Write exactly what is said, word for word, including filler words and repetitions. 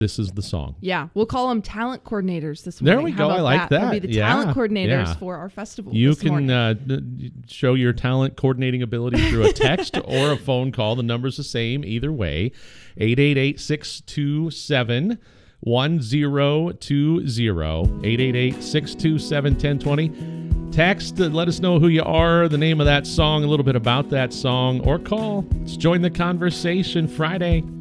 this is the song. Yeah, we'll call them talent coordinators this morning. There we How go. about I like that. They'll be the yeah. talent coordinators yeah. for our festival. You this can morning. uh, d- show your talent coordinating ability through a text or a phone call. The number's the same either way. eight eight eight, six two seven, one zero two zero. eight eight eight, six two seven, one zero two zero. Text, uh, let us know who you are, the name of that song, a little bit about that song, or call. Let's join the conversation Friday.